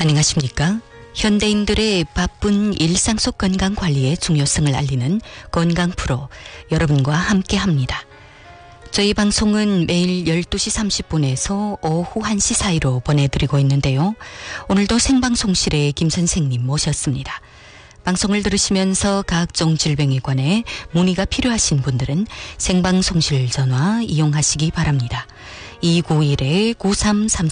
안녕하십니까? 현대인들의 바쁜 일상 속 건강 관리의 중요성을 알리는 건강 프로 여러분과 함께 합니다. 저희 방송은 매일 12시 30분에서 오후 1시 사이로 보내드리고 있는데요. 오늘도 생방송실에 김 선생님 모셨습니다. 방송을 들으시면서 각종 질병에 관해 문의가 필요하신 분들은 생방송실 전화 이용하시기 바랍니다. 291-9333